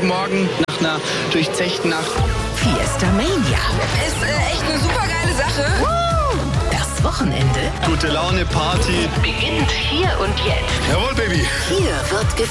Guten Morgen nach einer durchzechten Nacht. Fiesta Mania. Ist echt eine super geile Sache. Das Wochenende Gute Laune, Party. beginnt hier und jetzt. Jawohl, Baby. Hier wird